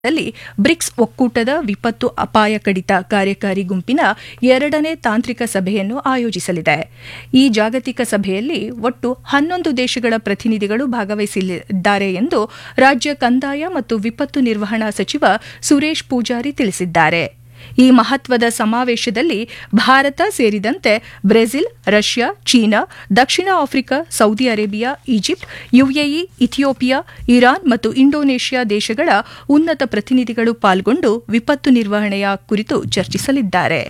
ದಲ್ಲಿ ಬ್ರಿಕ್ಸ್ ಒಕ್ಕೂಟದ ವಿಪತ್ತು ಅಪಾಯ ಕಡಿತ ಕಾರ್ಯಕಾರಿ ಗುಂಪಿನ 2ನೇ ತಾಂತ್ರಿಕ ಸಭೆಯನ್ನು ಆಯೋಜಿಸಲಿದೆ. ಈ ಜಾಗತಿಕ ಸಭೆಯಲ್ಲಿ ಒಟ್ಟು 11 ದೇಶಗಳ ಪ್ರತಿನಿಧಿಗಳು ಭಾಗವಹಿಸಲಿದ್ದಾರೆ ಎಂದು ರಾಜ್ಯ ಕಂದಾಯ ಮತ್ತು ವಿಪತ್ತು ನಿರ್ವಹಣಾ ಸಚಿವ ಸುರೇಶ್ ಪೂಜಾರಿ ತಿಳಿಸಿದ್ದಾರೆ. ಈ ಮಹತ್ವದ ಸಮಾವೇಶದಲ್ಲಿ ಭಾರತ ಸೇರಿದಂತೆ ಬ್ರೆಜಿಲ್, ರಷ್ಯಾ, ಚೀನಾ, ದಕ್ಷಿಣ Africa, Saudi Arabia, Egypt, UAE, Ethiopia, Iran ಮತ್ತು ಇಂಡೋನೇಷ್ಯಾ ದೇಶಗಳ ಉನ್ನತ ಪ್ರತಿನಿಧಿಗಳು ಪಾಲ್ಗೊಂಡು ವಿಪತ್ತು ನಿರ್ವಹಣೆಯ ಕುರಿತು ಚರ್ಚಿಸಲಿದ್ದಾರೆ.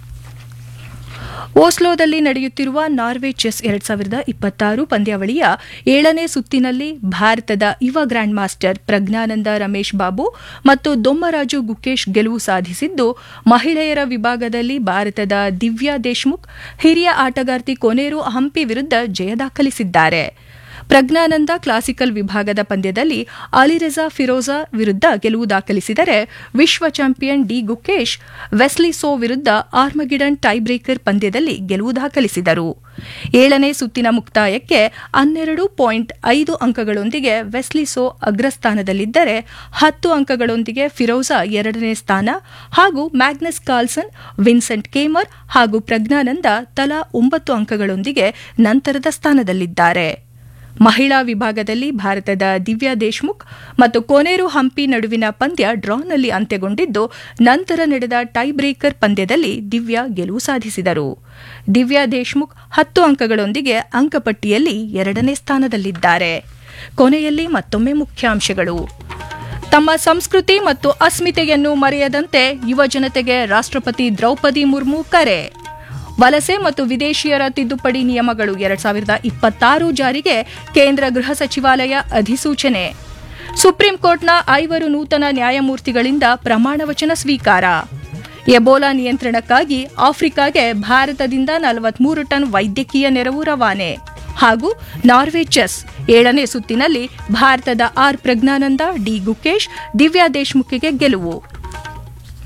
ಓಸ್ಲೋದಲ್ಲಿ ನಡೆಯುತ್ತಿರುವ ನಾರ್ವೆ ಚೆಸ್ 2026 ಪಂದ್ಯಾವಳಿಯ 7ನೇ ಸುತ್ತಿನಲ್ಲಿ ಭಾರತದ ಯುವ ಗ್ರ್ಯಾಂಡ್ ಮಾಸ್ಟರ್ ಪ್ರಜ್ಞಾನಂದ ರಮೇಶ್ ಬಾಬು ಮತ್ತು ದೊಮ್ಮರಾಜು ಗುಕೇಶ್ ಗೆಲುವು ಸಾಧಿಸಿದ್ದು, ಮಹಿಳೆಯರ ವಿಭಾಗದಲ್ಲಿ ಭಾರತದ ದಿವ್ಯಾ ದೇಶ್ಮುಖ್ ಹಿರಿಯ ಆಟಗಾರ್ತಿ ಕೊನೇರು ಹಂಪಿ ವಿರುದ್ಧ ಜಯ ದಾಖಲಿಸಿದ್ದಾರೆ. ಪ್ರಜ್ಞಾನಂದ ಕ್ಲಾಸಿಕಲ್ ವಿಭಾಗದ ಪಂದ್ಯದಲ್ಲಿ ಅಲಿರೆಜಾ ಫಿರೋಜಾ ವಿರುದ್ಧ ಗೆಲುವು ದಾಖಲಿಸಿದರೆ, ವಿಶ್ವ champion D Gukesh Wesley so ವಿರುದ್ಧ ಆರ್ಮಗಿಡನ್ ಟೈಬ್ರೇಕರ್ ಪಂದ್ಯದಲ್ಲಿ ಗೆಲುವು ದಾಖಲಿಸಿದರು. 7ನೇ ಸುತ್ತಿನ ಮುಕ್ತಾಯಕ್ಕೆ 12.5 ಅಂಕಗಳೊಂದಿಗೆ ವೆಸ್ಲಿ ಸೋ ಅಗ್ರಸ್ಥಾನದಲ್ಲಿದ್ದರೆ, 10 ಅಂಕಗಳೊಂದಿಗೆ ಫಿರೋಜಾ 2ನೇ ಸ್ಥಾನ ಹಾಗೂ ಮ್ಯಾಗ್ನಸ್ ಕಾರ್ಲ್ಸನ್, ವಿನ್ಸೆಂಟ್ ಕೇಮರ್ ಹಾಗೂ ಪ್ರಜ್ಞಾನಂದ ತಲಾ 9 ಅಂಕಗಳೊಂದಿಗೆ ನಂತರದ ಸ್ಥಾನದಲ್ಲಿದ್ದಾರೆ. ಮಹಿಳಾ ವಿಭಾಗದಲ್ಲಿ ಭಾರತದ ದಿವ್ಯಾ ದೇಶ್ಮುಖ್ ಮತ್ತು ಕೊನೇರು ಹಂಪಿ ನಡುವಿನ ಪಂದ್ಯ ಡ್ರಾನಲ್ಲಿ ಅಂತ್ಯಗೊಂಡಿದ್ದು, ನಂತರ ನಡೆದ ಟೈಬ್ರೇಕರ್ ಪಂದ್ಯದಲ್ಲಿ ದಿವ್ಯಾ ಗೆಲುವು ಸಾಧಿಸಿದರು. ದಿವ್ಯಾ ದೇಶ್ಮುಖ್ 10 ಅಂಕಗಳೊಂದಿಗೆ ಅಂಕಪಟ್ಟಿಯಲ್ಲಿ 2ನೇ ಸ್ಥಾನದಲ್ಲಿದ್ದಾರೆ. ಕೊನೆಯಲ್ಲಿ ಮತ್ತೊಮ್ಮೆ ಮುಖ್ಯಾಂಶಗಳು. ತಮ್ಮ ಸಂಸ್ಕೃತಿ ಮತ್ತು ಅಸ್ಮಿತೆಯನ್ನು ಮರೆಯದಂತೆ ಯುವ ಜನತೆಗೆ ರಾಷ್ಟ್ರಪತಿ ದ್ರೌಪದಿ ಮುರ್ಮು ಕರೆ. ವಲಸೆ ಮತ್ತು ವಿದೇಶಿಯರ ತಿದ್ದುಪಡಿ ನಿಯಮಗಳು 2026 ಜಾರಿಗೆ ಕೇಂದ್ರ ಗೃಹ ಸಚಿವಾಲಯ ಅಧಿಸೂಚನೆ. ಸುಪ್ರೀಂ ಕೋರ್ಟ್ನ 5 ನೂತನ ನ್ಯಾಯಮೂರ್ತಿಗಳಿಂದ ಪ್ರಮಾಣವಚನ ಸ್ವೀಕಾರ. ಎಬೋಲಾ ನಿಯಂತ್ರಣಕ್ಕಾಗಿ ಆಫ್ರಿಕಾಗೆ ಭಾರತದಿಂದ 43 ಟನ್ ವೈದ್ಯಕೀಯ ನೆರವು ರವಾನೆ. ಹಾಗೂ ನಾರ್ವೆ ಚೆಸ್ 7ನೇ ಸುತ್ತಿನಲ್ಲಿ ಭಾರತದ ಆರ್ ಪ್ರಜ್ಞಾನಂದ, ಡಿ ಗುಕೇಶ್, ದಿವ್ಯಾ ದೇಶ್ಮುಖ್ಗೆ ಗೆಲುವು.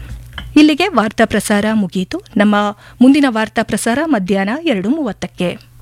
ಇಲ್ಲಿಗೆ ವಾರ್ತಾ ಪ್ರಸಾರ ಮುಗಿಯಿತು. ನಮ್ಮ ಮುಂದಿನ ವಾರ್ತಾ ಪ್ರಸಾರ ಮಧ್ಯಾಹ್ನ 2:30ಕ್ಕೆ.